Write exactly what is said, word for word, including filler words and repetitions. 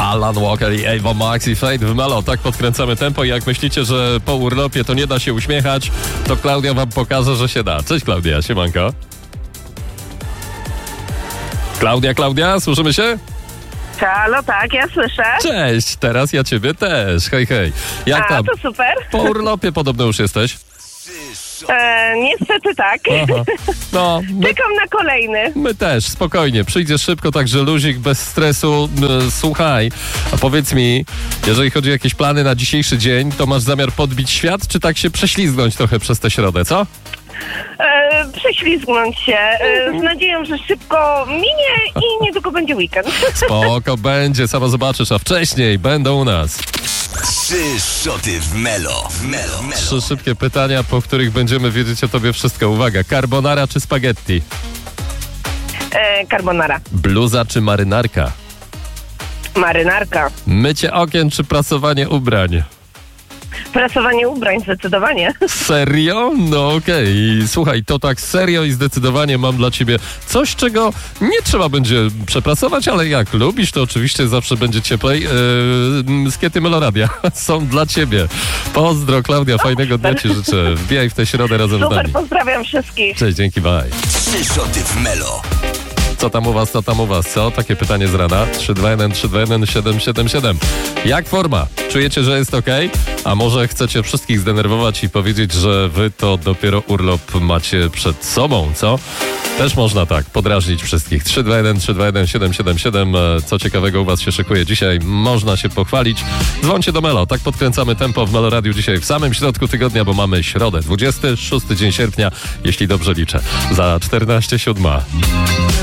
Alan Walker i Ava Max i Fade w Melo. Tak podkręcamy tempo i jak myślicie, że po urlopie to nie da się uśmiechać, to Klaudia wam pokaże, że się da. Cześć Klaudia, siemanko. Klaudia, Klaudia, słyszymy się? Halo, tak, ja słyszę. Cześć, teraz ja ciebie też. Hej, hej. Jak A, tam? to super. Po urlopie podobno już jesteś? E, niestety tak. Aha. No, my, Czekam na kolejny. my też, spokojnie. Przyjdziesz szybko, także luzik, bez stresu. N- Słuchaj, a powiedz mi, jeżeli chodzi o jakieś plany na dzisiejszy dzień, to masz zamiar podbić świat, czy tak się prześlizgnąć trochę przez tę środę, co? E, prześlizgnąć się e, z nadzieją, że szybko minie i niedługo będzie weekend. Spoko będzie, sama zobaczysz, a wcześniej będą u nas Trzy szoty w Melo. W Melo. Melo. trzy szybkie pytania, po których będziemy wiedzieć o tobie wszystko. Uwaga, carbonara czy spaghetti? E, carbonara. Bluza czy marynarka? Marynarka. Mycie okien czy prasowanie ubrań? Prasowanie ubrań zdecydowanie. Serio? No okej. Okay. Słuchaj, to tak serio i zdecydowanie mam dla ciebie coś, czego nie trzeba będzie przeprasować, ale jak lubisz, to oczywiście zawsze będzie cieplej. Yy, skiety Meloradia są dla ciebie. Pozdro, Klaudia, fajnego dnia ci życzę. Wbijaj w tę środę razem z Super, nami. pozdrawiam wszystkich. Cześć, dzięki, bye. Trzy szoty w Melo. Co tam u was, co tam u was, co? Takie pytanie z rana. trzy dwa jeden, trzy dwa jeden, siedem siedem siedem. Jak forma? Czujecie, że jest okej? A może chcecie wszystkich zdenerwować i powiedzieć, że wy to dopiero urlop macie przed sobą, co? Też można tak podrażnić wszystkich. trzy dwa jeden, trzy dwa jeden, siedem siedem siedem. Co ciekawego u was się szykuje dzisiaj? Można się pochwalić. Dzwońcie do Melo. Tak podkręcamy tempo w Melo Radiu dzisiaj w samym środku tygodnia, bo mamy środę, dwudziesty szósty dzień sierpnia, jeśli dobrze liczę. Za czternaście siódma.